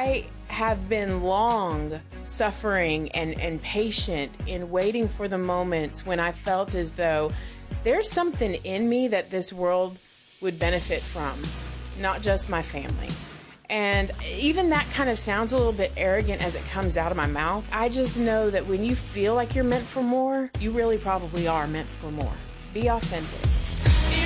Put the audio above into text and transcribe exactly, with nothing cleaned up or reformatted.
I have been long suffering and, and patient in waiting for the moments when I felt as though there's something in me that this world would benefit from, not just my family. And even that kind of sounds a little bit arrogant as it comes out of my mouth. I just know that when you feel like you're meant for more, you really probably are meant for more. Be authentic.